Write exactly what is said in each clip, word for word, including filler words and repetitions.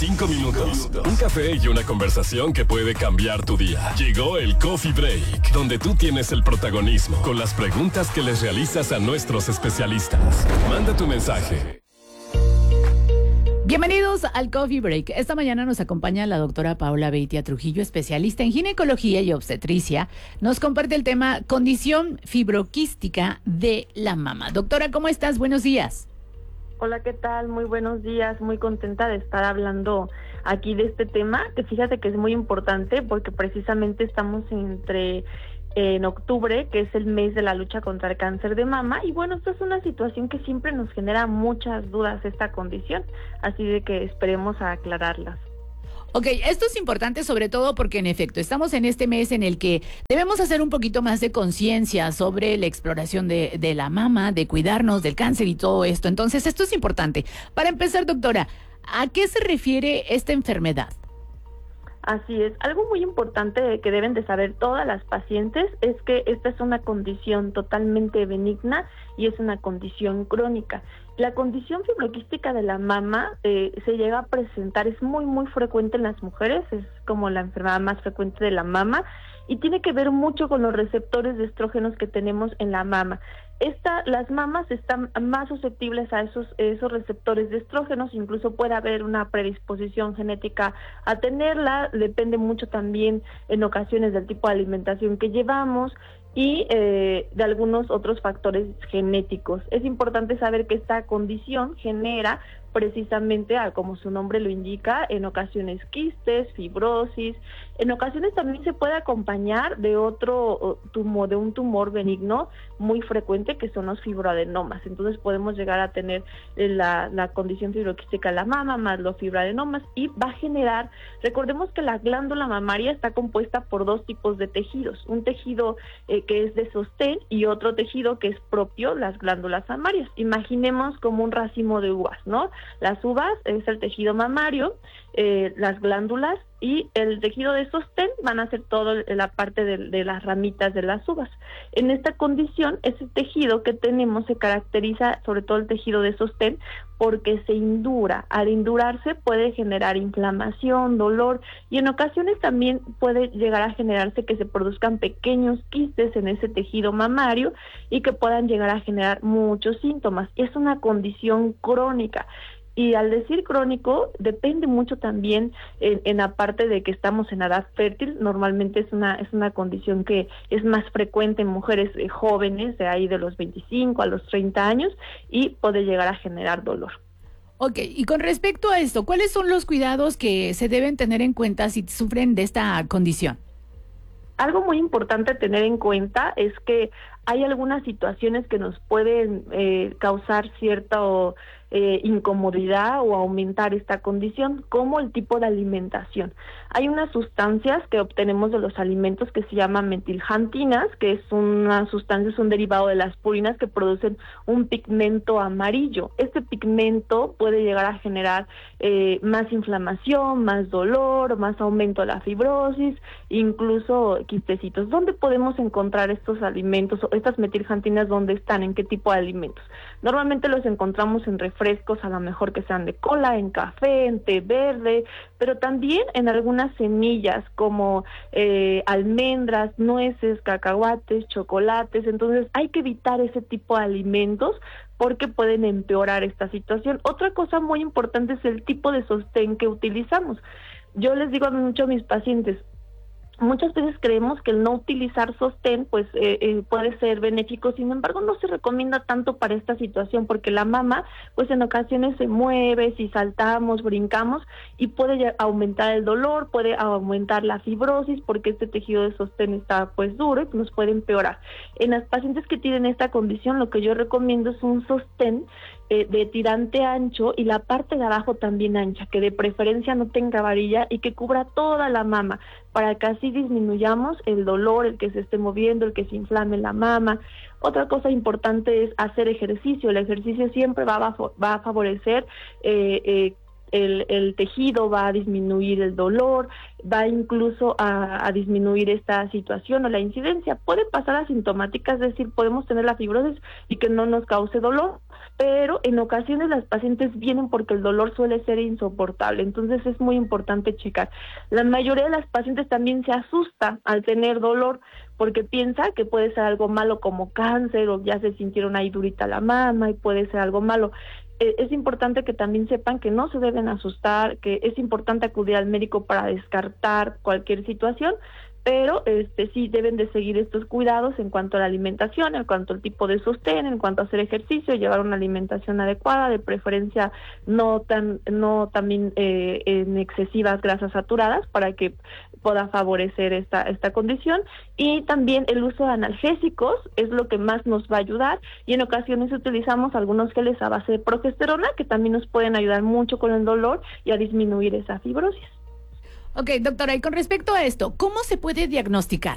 cinco minutos. Un café y una conversación que puede cambiar tu día. Llegó el Coffee Break, donde tú tienes el protagonismo con las preguntas que les realizas a nuestros especialistas. Manda tu mensaje. Bienvenidos al Coffee Break. Esta mañana nos acompaña la doctora Paola Beitia Trujillo, especialista en ginecología y obstetricia. Nos comparte el tema condición fibroquística de la mama. Doctora, ¿cómo estás? Buenos días. Hola, ¿qué tal? Muy buenos días. Muy contenta de estar hablando aquí de este tema, que fíjate que es muy importante porque precisamente estamos entre... en octubre, que es el mes de la lucha contra el cáncer de mama, y bueno, esta es una situación que siempre nos genera muchas dudas, esta condición, así de que esperemos a aclararlas. Ok, esto es importante sobre todo porque en efecto estamos en este mes en el que debemos hacer un poquito más de conciencia sobre la exploración de, de la mama, de cuidarnos del cáncer y todo esto, entonces esto es importante. Para empezar, doctora, ¿a qué se refiere esta enfermedad? Así es, algo muy importante que deben de saber todas las pacientes es que esta es una condición totalmente benigna y es una condición crónica. La condición fibroquística de la mama eh, se llega a presentar, es muy muy frecuente en las mujeres, es como la enfermedad más frecuente de la mama y tiene que ver mucho con los receptores de estrógenos que tenemos en la mama. Esta, las mamas están más susceptibles a esos, esos receptores de estrógenos, incluso puede haber una predisposición genética a tenerla, depende mucho también en ocasiones del tipo de alimentación que llevamos y eh, de algunos otros factores genéticos. Es importante saber que esta condición genera precisamente, como su nombre lo indica, en ocasiones quistes, fibrosis, en ocasiones también se puede acompañar de otro tumor, de un tumor benigno muy frecuente que son los fibroadenomas. Entonces podemos llegar a tener la, la condición fibroquística de la mama más los fibroadenomas y va a generar, recordemos que la glándula mamaria está compuesta por dos tipos de tejidos, un tejido eh, que es de sostén y otro tejido que es propio, las glándulas mamarias. Imaginemos como un racimo de uvas, ¿no? Las uvas es el tejido mamario, eh, las glándulas y el tejido de sostén van a ser toda la parte de, de las ramitas de las uvas. En esta condición, ese tejido que tenemos se caracteriza, sobre todo el tejido de sostén, porque se indura. Al indurarse puede generar inflamación, dolor y en ocasiones también puede llegar a generarse que se produzcan pequeños quistes en ese tejido mamario y que puedan llegar a generar muchos síntomas. Es una condición crónica. Y al decir crónico, depende mucho también en, en la parte de que estamos en edad fértil. Normalmente es una es una condición que es más frecuente en mujeres eh, jóvenes, de ahí de los veinticinco a los treinta años, y puede llegar a generar dolor. Ok, y con respecto a esto, ¿cuáles son los cuidados que se deben tener en cuenta si sufren de esta condición? Algo muy importante tener en cuenta es que hay algunas situaciones que nos pueden eh, causar cierta o, eh, incomodidad o aumentar esta condición, como el tipo de alimentación. Hay unas sustancias que obtenemos de los alimentos que se llaman metilxantinas, que es una sustancia, es un derivado de las purinas que producen un pigmento amarillo. Este pigmento puede llegar a generar eh, más inflamación, más dolor, más aumento de la fibrosis, incluso quistecitos. ¿Dónde podemos encontrar estos alimentos? Estas metilxantinas, ¿dónde están? ¿En qué tipo de alimentos? Normalmente los encontramos en refrescos, a lo mejor que sean de cola, en café, en té verde, pero también en algunas semillas como eh, almendras, nueces, cacahuates, chocolates. Entonces hay que evitar ese tipo de alimentos porque pueden empeorar esta situación. Otra cosa muy importante es el tipo de sostén que utilizamos. Yo les digo mucho a mis pacientes, muchas veces creemos que el no utilizar sostén pues eh, eh, puede ser benéfico, sin embargo no se recomienda tanto para esta situación porque la mama pues en ocasiones se mueve, si saltamos, brincamos y puede aumentar el dolor, puede aumentar la fibrosis porque este tejido de sostén está pues duro y nos puede empeorar. En las pacientes que tienen esta condición lo que yo recomiendo es un sostén eh, de tirante ancho y la parte de abajo también ancha, que de preferencia no tenga varilla y que cubra toda la mama para que así disminuyamos el dolor, el que se esté moviendo, el que se inflame la mama. Otra cosa importante es hacer ejercicio. El ejercicio siempre va a, va a favorecer eh, eh, el, el tejido, va a disminuir el dolor, va incluso a, a disminuir esta situación o la incidencia. Puede pasar asintomática, es decir, podemos tener la fibrosis y que no nos cause dolor, pero en ocasiones las pacientes vienen porque el dolor suele ser insoportable, entonces es muy importante checar. La mayoría de las pacientes también se asusta al tener dolor porque piensa que puede ser algo malo como cáncer o ya se sintieron ahí durita la mama y puede ser algo malo. Es importante que también sepan que no se deben asustar, que es importante acudir al médico para descartar cualquier situación, pero este sí deben de seguir estos cuidados en cuanto a la alimentación, en cuanto al tipo de sostén, en cuanto a hacer ejercicio, llevar una alimentación adecuada, de preferencia no tan no también eh, en excesivas grasas saturadas para que pueda favorecer esta esta condición, y también el uso de analgésicos es lo que más nos va a ayudar, y en ocasiones utilizamos algunos geles a base de progesterona que también nos pueden ayudar mucho con el dolor y a disminuir esa fibrosis. Ok, doctora, y con respecto a esto, ¿cómo se puede diagnosticar?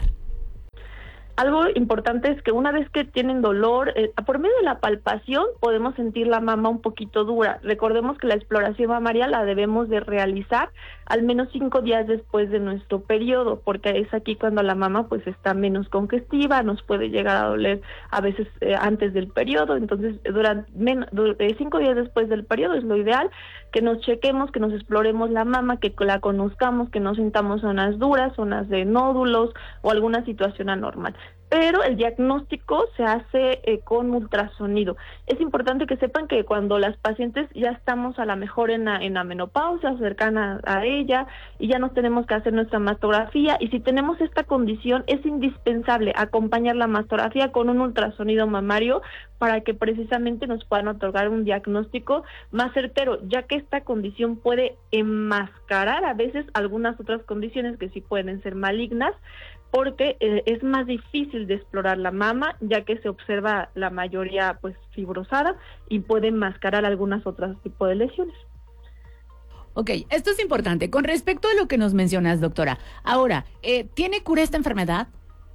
Algo importante es que una vez que tienen dolor, eh, por medio de la palpación podemos sentir la mama un poquito dura. Recordemos que la exploración mamaria la debemos de realizar al menos cinco días después de nuestro periodo, porque es aquí cuando la mama pues está menos congestiva, nos puede llegar a doler a veces eh, antes del periodo. Entonces durante men, eh, cinco días después del periodo es lo ideal que nos chequemos, que nos exploremos la mama, que la conozcamos, que no sintamos zonas duras, zonas de nódulos o alguna situación anormal. Pero el diagnóstico se hace eh, con ultrasonido. Es importante que sepan que cuando las pacientes ya estamos a la mejor en la, en la menopausia, cercana a ella, y ya nos tenemos que hacer nuestra mastografía, y si tenemos esta condición es indispensable acompañar la mastografía con un ultrasonido mamario para que precisamente nos puedan otorgar un diagnóstico más certero, ya que esta condición puede enmascarar a veces algunas otras condiciones que sí pueden ser malignas, porque eh, es más difícil de explorar la mama, ya que se observa la mayoría pues fibrosada y puede enmascarar algunas otras tipos de lesiones. Ok, esto es importante. Con respecto a lo que nos mencionas, doctora, ahora, eh, ¿tiene cura esta enfermedad?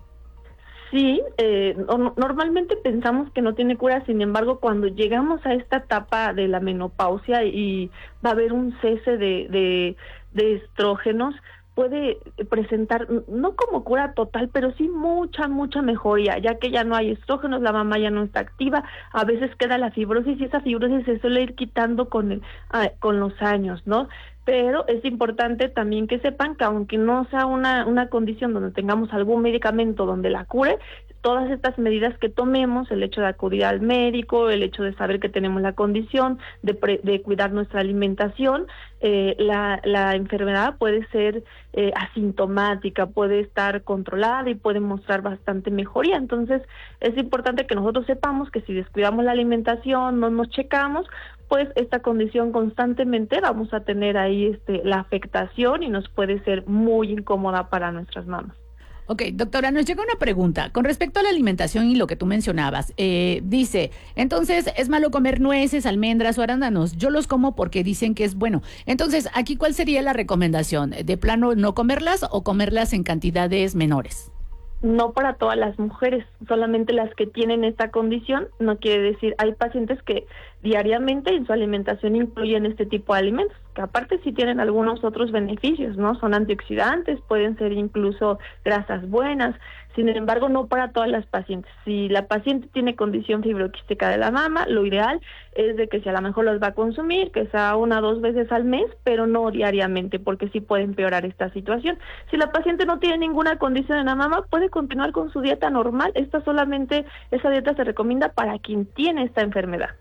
Sí, eh, no, normalmente pensamos que no tiene cura, sin embargo, cuando llegamos a esta etapa de la menopausia y va a haber un cese de, de, de estrógenos, puede presentar, no como cura total, pero sí mucha, mucha mejoría, ya que ya no hay estrógenos, la mama ya no está activa, a veces queda la fibrosis y esa fibrosis se suele ir quitando con, el, ah, con los años, ¿no? Pero es importante también que sepan que aunque no sea una, una condición donde tengamos algún medicamento donde la cure, todas estas medidas que tomemos, el hecho de acudir al médico, el hecho de saber que tenemos la condición, de, pre, de cuidar nuestra alimentación, eh, la, la enfermedad puede ser eh, asintomática, puede estar controlada y puede mostrar bastante mejoría. Entonces es importante que nosotros sepamos que si descuidamos la alimentación, no nos checamos, pues esta condición constantemente vamos a tener ahí este, la afectación y nos puede ser muy incómoda para nuestras mamas. Ok, doctora, nos llega una pregunta con respecto a la alimentación y lo que tú mencionabas. Eh, dice, entonces, ¿es malo comer nueces, almendras o arándanos? Yo los como porque dicen que es bueno. Entonces, aquí, ¿cuál sería la recomendación? ¿De plano no comerlas o comerlas en cantidades menores? No para todas las mujeres, solamente las que tienen esta condición. No quiere decir, hay pacientes que diariamente en su alimentación incluyen este tipo de alimentos, que aparte sí tienen algunos otros beneficios, ¿no? Son antioxidantes, pueden ser incluso grasas buenas. Sin embargo, no para todas las pacientes. Si la paciente tiene condición fibroquística de la mama, lo ideal es de que si a lo mejor los va a consumir, que sea una o dos veces al mes, pero no diariamente, porque sí puede empeorar esta situación. Si la paciente no tiene ninguna condición en la mama, puede continuar con su dieta normal. Esta solamente, esa dieta se recomienda para quien tiene esta enfermedad.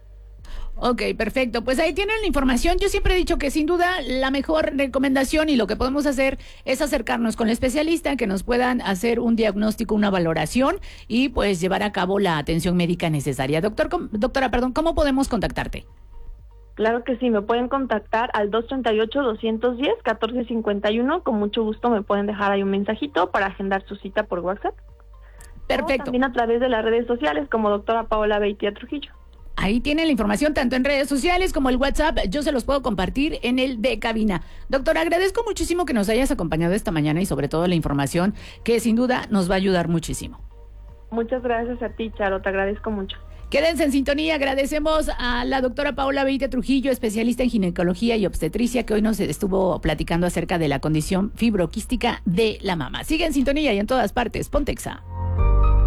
Ok, perfecto. Pues ahí tienen la información. Yo siempre he dicho que sin duda la mejor recomendación y lo que podemos hacer es acercarnos con el especialista, que nos puedan hacer un diagnóstico, una valoración y pues llevar a cabo la atención médica necesaria. Doctor, doctora, perdón, ¿cómo podemos contactarte? Claro que sí, me pueden contactar al dos treinta y ocho, doscientos diez, catorce cincuenta y uno. Con mucho gusto me pueden dejar ahí un mensajito para agendar su cita por WhatsApp. Perfecto. O también a través de las redes sociales como doctora Paola Beitia Trujillo. Ahí tienen la información tanto en redes sociales como el WhatsApp. Yo se los puedo compartir en el de cabina. Doctora, agradezco muchísimo que nos hayas acompañado esta mañana y sobre todo la información que sin duda nos va a ayudar muchísimo. Muchas gracias a ti, Charo, te agradezco mucho. Quédense en sintonía. Agradecemos a la doctora Paola Beitia Trujillo, especialista en ginecología y obstetricia, que hoy nos estuvo platicando acerca de la condición fibroquística de la mama. Sigue en sintonía y en todas partes. Pontexa.